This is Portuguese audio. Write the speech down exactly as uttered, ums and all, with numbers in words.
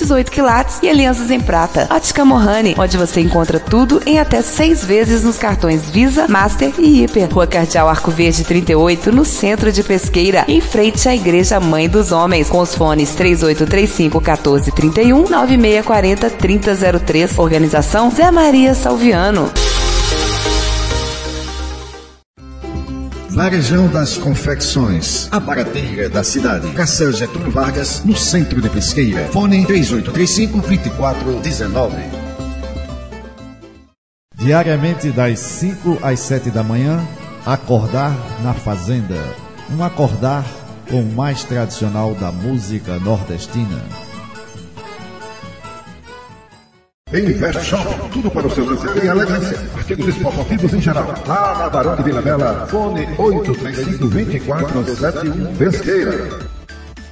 dezoito quilates e alianças em prata. Ótica Mohani, onde você encontra tudo em até seis vezes nos cartões Visa, Master e Hiper. Rua Cardeal Arco Verde trinta e oito, no centro de Pesqueira, em frente à Igreja Mãe dos Homens, com os fones três oito três cinco, um quatro três um, nove seis quatro zero, três zero zero três. Organização Zé Maria Salviano. Varejão das Confecções, a barateira da cidade. Cacel Getúlio Vargas, no centro de Pesqueira. Fone três oito três cinco, dois quatro um nove. Diariamente das cinco às sete da manhã, Acordar na Fazenda. Um acordar com o mais tradicional da música nordestina. Invest Shop, tudo para o seu lazer e elegância. Artigos esportivos em geral. Lá na Barão de Vila Bela, fone oito três cinco, dois quatro sete um, Pesqueira.